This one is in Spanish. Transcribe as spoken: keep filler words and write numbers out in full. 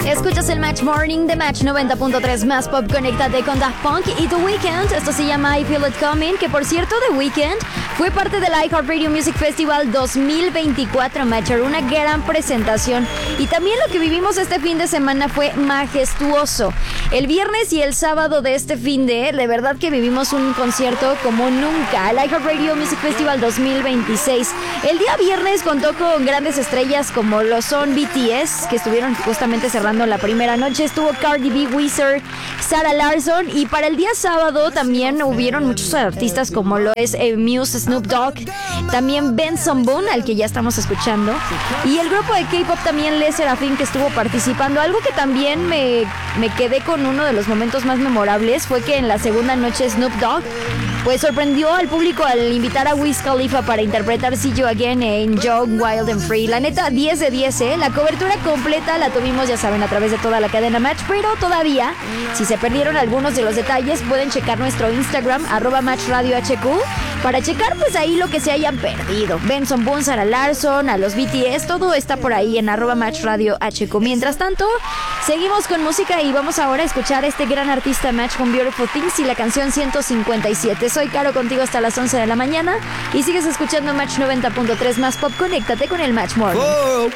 Escuchas el Match Morning de Match noventa punto tres más pop. Conéctate con Daft Punk y The Weeknd. Esto se llama I Feel It Coming, que por cierto The Weeknd fue parte del iHeartRadio Music Festival dos mil veinticuatro, Match. Una gran presentación. Y también lo que vivimos este fin de semana fue majestuoso. El viernes y el sábado de este fin de, de verdad que vivimos un concierto como nunca. El iHeartRadio Music Festival dos mil veintiséis. El día viernes contó con grandes estrellas como lo son B T S, que estuvieron justamente cerrando la primera noche. Estuvo Cardi B, Weezer, Sarah Larsson. Y para el día sábado también hubieron muchos artistas como lo es eh, Muse, Snoop Dogg, también Benson Boone, al que ya estamos escuchando, y el grupo de K-pop también Le Sserafim, que estuvo participando. Algo que también me, me quedé con uno de los momentos más memorables fue que en la segunda noche Snoop Dogg pues sorprendió al público al invitar a Wiz Khalifa para interpretar See You Again en Young, Wild and Free. La neta, diez de diez, ¿eh? La cobertura completa la tuvimos, ya saben, a través de toda la cadena Match, pero todavía, si se perdieron algunos de los detalles, pueden checar nuestro Instagram, arroba Match Radio H Q, para checar pues ahí lo que se hayan perdido. Benson Boone, Sarah Larsson, a los B T S, todo está por ahí en arroba Match Radio H Q. Mientras tanto, seguimos con música y vamos ahora a escuchar a este gran artista Match con Beautiful Things y la canción ciento cincuenta y siete. Soy Caro contigo hasta las once de la mañana y sigues escuchando Match noventa punto tres más pop. Conéctate con el Match Morning. Oh.